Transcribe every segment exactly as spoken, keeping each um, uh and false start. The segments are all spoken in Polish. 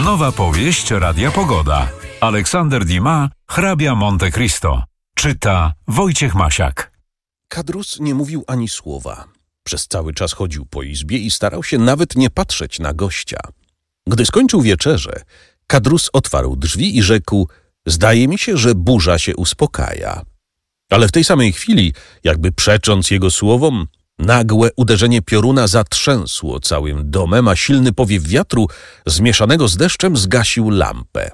Nowa powieść Radia Pogoda. Aleksander Dumas, hrabia Monte Cristo. Czyta Wojciech Masiak. Kadrus nie mówił ani słowa. Przez cały czas chodził po izbie i starał się nawet nie patrzeć na gościa. Gdy skończył wieczerzę, Kadrus otwarł drzwi i rzekł: zdaje mi się, że burza się uspokaja. Ale w tej samej chwili, jakby przecząc jego słowom, nagłe uderzenie pioruna zatrzęsło całym domem, a silny powiew wiatru zmieszanego z deszczem zgasił lampę.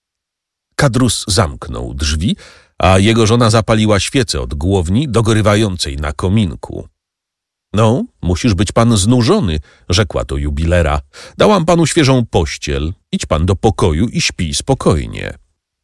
Kadrus zamknął drzwi, a jego żona zapaliła świecę od głowni dogorywającej na kominku. No, musisz być pan znużony, rzekła do jubilera. Dałam panu świeżą pościel. Idź pan do pokoju i śpij spokojnie.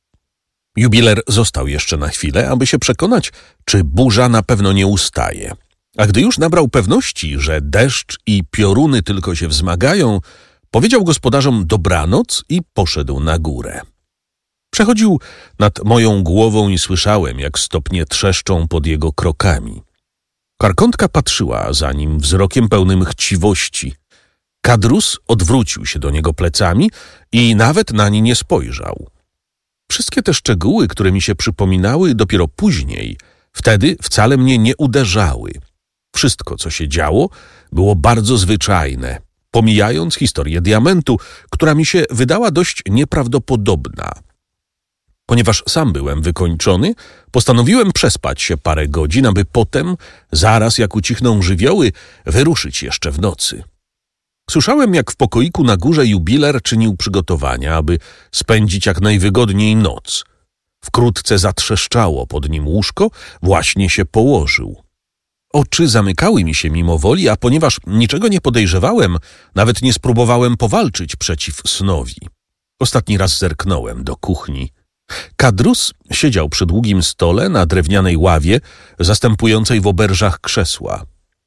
Jubiler został jeszcze na chwilę, aby się przekonać, czy burza na pewno nie ustaje. A gdy już nabrał pewności, że deszcz i pioruny tylko się wzmagają, powiedział gospodarzom dobranoc i poszedł na górę. Przechodził nad moją głową i słyszałem, jak stopnie trzeszczą pod jego krokami. Karkątka patrzyła za nim wzrokiem pełnym chciwości. Kadrus odwrócił się do niego plecami i nawet nań nie spojrzał. Wszystkie te szczegóły, które mi się przypominały dopiero później, wtedy wcale mnie nie uderzały. Wszystko, co się działo, było bardzo zwyczajne, pomijając historię diamentu, która mi się wydała dość nieprawdopodobna. Ponieważ sam byłem wykończony, postanowiłem przespać się parę godzin, aby potem, zaraz jak ucichną żywioły, wyruszyć jeszcze w nocy. Słyszałem, jak w pokoiku na górze jubiler czynił przygotowania, aby spędzić jak najwygodniej noc. Wkrótce zatrzeszczało pod nim łóżko, właśnie się położył. Oczy zamykały mi się mimowoli, a ponieważ niczego nie podejrzewałem, nawet nie spróbowałem powalczyć przeciw snowi. Ostatni raz zerknąłem do kuchni. Kadrus siedział przy długim stole na drewnianej ławie, zastępującej w oberżach krzesła.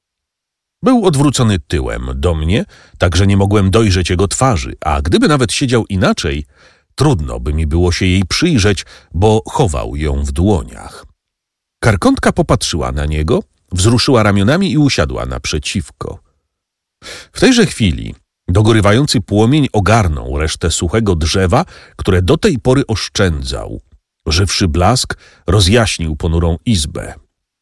Był odwrócony tyłem do mnie, tak że nie mogłem dojrzeć jego twarzy, a gdyby nawet siedział inaczej, trudno by mi było się jej przyjrzeć, bo chował ją w dłoniach. Karkątka popatrzyła na niego, wzruszyła ramionami i usiadła naprzeciwko. W tejże chwili dogorywający płomień ogarnął resztę suchego drzewa, które do tej pory oszczędzał. Żywszy blask rozjaśnił ponurą izbę.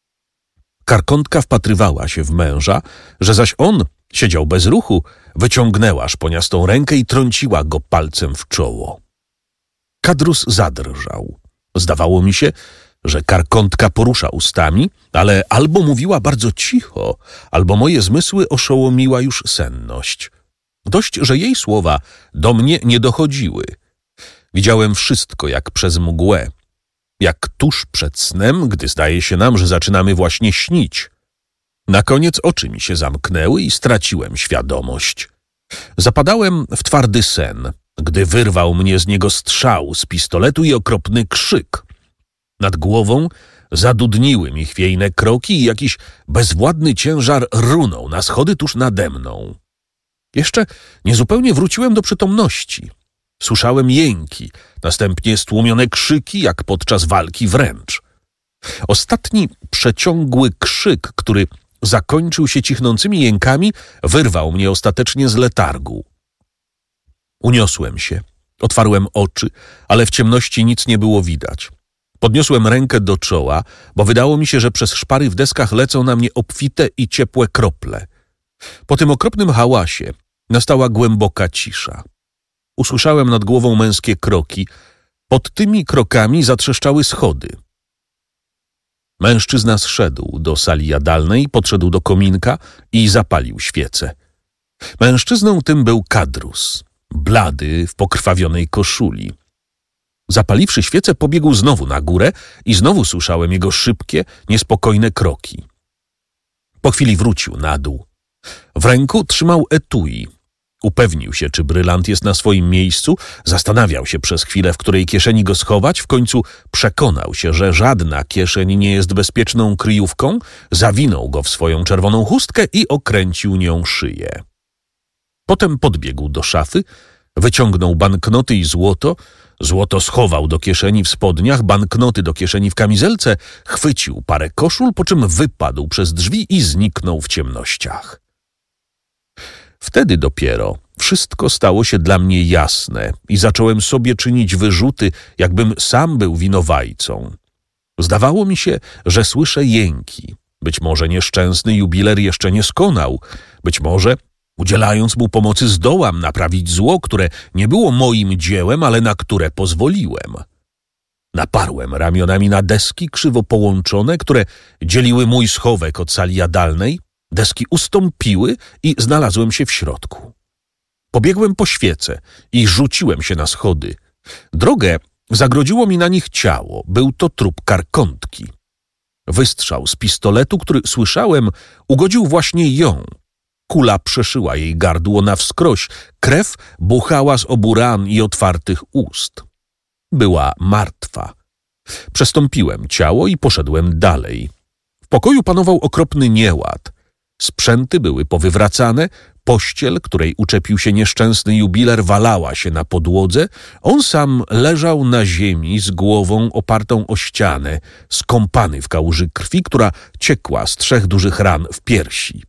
Karkątka wpatrywała się w męża, że zaś on siedział bez ruchu, wyciągnęła szponiastą rękę i trąciła go palcem w czoło. Kadrus zadrżał. Zdawało mi się, że karkątka porusza ustami, ale albo mówiła bardzo cicho, albo moje zmysły oszołomiła już senność. Dość, że jej słowa do mnie nie dochodziły. Widziałem wszystko jak przez mgłę, jak tuż przed snem, gdy zdaje się nam, że zaczynamy właśnie śnić. Na koniec oczy mi się zamknęły i straciłem świadomość. Zapadałem w twardy sen, gdy wyrwał mnie z niego strzał z pistoletu i okropny krzyk. Nad głową zadudniły mi chwiejne kroki i jakiś bezwładny ciężar runął na schody tuż nade mną. Jeszcze niezupełnie wróciłem do przytomności. Słyszałem jęki, następnie stłumione krzyki, jak podczas walki wręcz. Ostatni przeciągły krzyk, który zakończył się cichnącymi jękami, wyrwał mnie ostatecznie z letargu. Uniosłem się, otwarłem oczy, ale w ciemności nic nie było widać. Podniosłem rękę do czoła, bo wydało mi się, że przez szpary w deskach lecą na mnie obfite i ciepłe krople. Po tym okropnym hałasie nastała głęboka cisza. Usłyszałem nad głową męskie kroki. Pod tymi krokami zatrzeszczały schody. Mężczyzna zszedł do sali jadalnej, podszedł do kominka i zapalił świecę. Mężczyzną tym był Kadrus, blady w pokrwawionej koszuli. Zapaliwszy świecę, pobiegł znowu na górę i znowu słyszałem jego szybkie, niespokojne kroki. Po chwili wrócił na dół. W ręku trzymał etui. Upewnił się, czy brylant jest na swoim miejscu, zastanawiał się przez chwilę, w której kieszeni go schować, w końcu przekonał się, że żadna kieszeń nie jest bezpieczną kryjówką, zawinął go w swoją czerwoną chustkę i okręcił nią szyję. Potem podbiegł do szafy, wyciągnął banknoty i złoto, złoto schował do kieszeni w spodniach, banknoty do kieszeni w kamizelce, chwycił parę koszul, po czym wypadł przez drzwi i zniknął w ciemnościach. Wtedy dopiero Wszystko stało się dla mnie jasne i zacząłem sobie czynić wyrzuty, jakbym sam był winowajcą. Zdawało mi się, że słyszę jęki. Być może nieszczęsny jubiler jeszcze nie skonał. Być może, udzielając mu pomocy, zdołam naprawić zło, które nie było moim dziełem, ale na które pozwoliłem. Naparłem ramionami na deski krzywo połączone, które dzieliły mój schowek od sali jadalnej. Deski ustąpiły i znalazłem się w środku. Pobiegłem po świecę i rzuciłem się na schody. Drogę zagrodziło mi na nich ciało. Był to trup karkontki. Wystrzał z pistoletu, który słyszałem, ugodził właśnie ją. Kula przeszyła jej gardło na wskroś. Krew buchała z obu ran i otwartych ust. Była martwa. Przestąpiłem ciało i poszedłem dalej. W pokoju panował okropny nieład. Sprzęty były powywracane, pościel, której uczepił się nieszczęsny jubiler, walała się na podłodze, on sam leżał na ziemi z głową opartą o ścianę, skąpany w kałuży krwi, która ciekła z trzech dużych ran w piersi.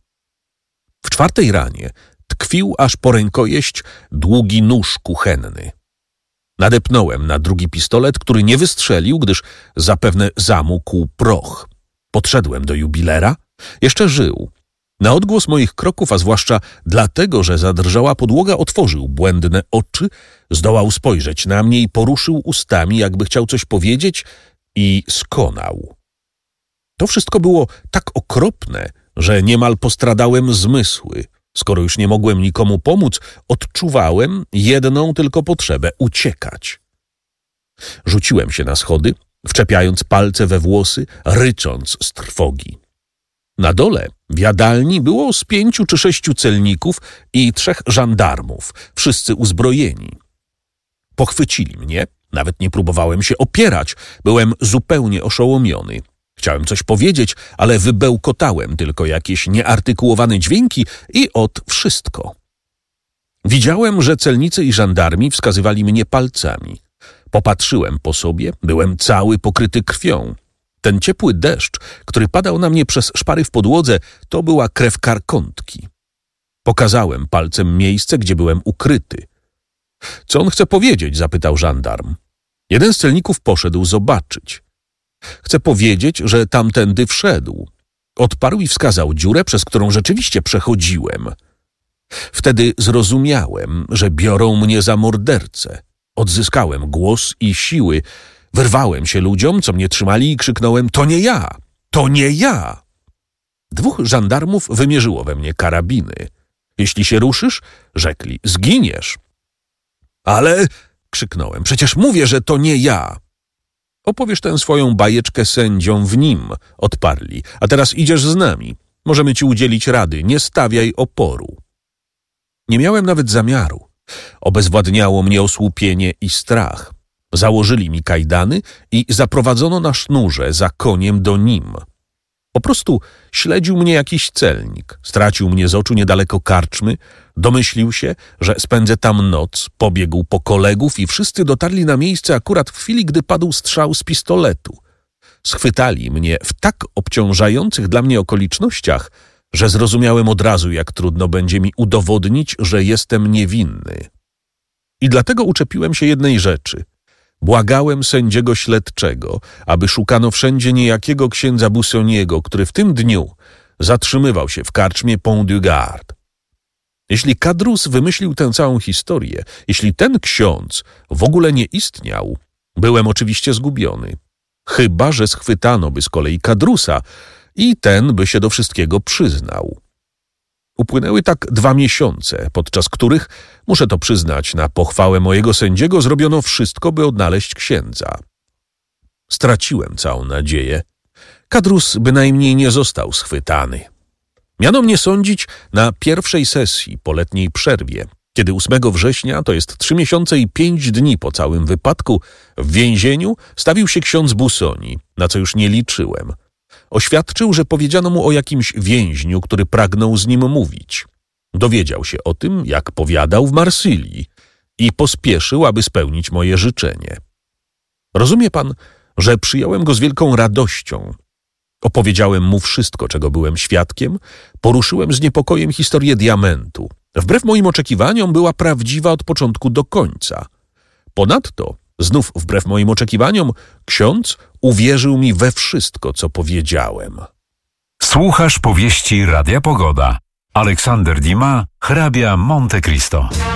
W czwartej ranie tkwił aż po rękojeść długi nóż kuchenny. Nadepnąłem na drugi pistolet, który nie wystrzelił, gdyż zapewne zamógł proch. Podszedłem do jubilera. Jeszcze żył. Na odgłos moich kroków, a zwłaszcza dlatego, że zadrżała podłoga, otworzył błędne oczy, zdołał spojrzeć na mnie i poruszył ustami, jakby chciał coś powiedzieć, i skonał. To wszystko było tak okropne, że niemal postradałem zmysły. Skoro już nie mogłem nikomu pomóc, odczuwałem jedną tylko potrzebę – uciekać. Rzuciłem się na schody, wczepiając palce we włosy, rycząc z trwogi. Na dole w jadalni było z pięciu czy sześciu celników i trzech żandarmów, wszyscy uzbrojeni. Pochwycili mnie, nawet nie próbowałem się opierać, byłem zupełnie oszołomiony. Chciałem coś powiedzieć, ale wybełkotałem tylko jakieś nieartykułowane dźwięki i ot wszystko. Widziałem, że celnicy i żandarmi wskazywali mnie palcami. Popatrzyłem po sobie, byłem cały pokryty krwią. Ten ciepły deszcz, który padał na mnie przez szpary w podłodze, to była krew karkontki. Pokazałem palcem miejsce, gdzie byłem ukryty. Co on chce powiedzieć? Zapytał żandarm. Jeden z celników poszedł zobaczyć. Chcę powiedzieć, że tamtędy wszedł. Odparł i wskazał dziurę, przez którą rzeczywiście przechodziłem. Wtedy zrozumiałem, że biorą mnie za mordercę. Odzyskałem głos i siły. Wyrwałem się ludziom, co mnie trzymali, i krzyknąłem: to nie ja! To nie ja! Dwóch żandarmów wymierzyło we mnie karabiny. Jeśli się ruszysz, rzekli, zginiesz. Ale, krzyknąłem, przecież mówię, że to nie ja. Opowiesz tę swoją bajeczkę sędziom w nim, odparli. A teraz idziesz z nami. Możemy ci udzielić rady. Nie stawiaj oporu. Nie miałem nawet zamiaru. Obezwładniało mnie osłupienie i strach. Założyli mi kajdany i zaprowadzono na sznurze za koniem do nim. Po prostu śledził mnie jakiś celnik. Stracił mnie z oczu niedaleko karczmy. Domyślił się, że spędzę tam noc. Pobiegł po kolegów i wszyscy dotarli na miejsce akurat w chwili, gdy padł strzał z pistoletu. Schwytali mnie w tak obciążających dla mnie okolicznościach, że zrozumiałem od razu, jak trudno będzie mi udowodnić, że jestem niewinny. I dlatego uczepiłem się jednej rzeczy. Błagałem sędziego śledczego, aby szukano wszędzie niejakiego księdza Bussoniego, który w tym dniu zatrzymywał się w karczmie Pont du Gard. Jeśli Cadrus wymyślił tę całą historię, jeśli ten ksiądz w ogóle nie istniał, byłem oczywiście zgubiony. Chyba że schwytano by z kolei Cadrusa i ten by się do wszystkiego przyznał. Upłynęły tak dwa miesiące, podczas których, muszę to przyznać, na pochwałę mojego sędziego zrobiono wszystko, by odnaleźć księdza. Straciłem całą nadzieję. Cadrus bynajmniej nie został schwytany. Miano mnie sądzić na pierwszej sesji po letniej przerwie, kiedy ósmego września, to jest trzy miesiące i pięć dni po całym wypadku, w więzieniu stawił się ksiądz Bussoni, na co już nie liczyłem. Oświadczył, że powiedziano mu o jakimś więźniu, który pragnął z nim mówić. Dowiedział się o tym, jak powiadał, w Marsylii i pospieszył, aby spełnić moje życzenie. Rozumie pan, że przyjąłem go z wielką radością. Opowiedziałem mu wszystko, czego byłem świadkiem, poruszyłem z niepokojem historię diamentu. Wbrew moim oczekiwaniom była prawdziwa od początku do końca. Ponadto, znów wbrew moim oczekiwaniom, ksiądz uwierzył mi we wszystko, co powiedziałem. Słuchasz powieści Radia Pogoda. Aleksander Dumas, hrabia Monte Cristo.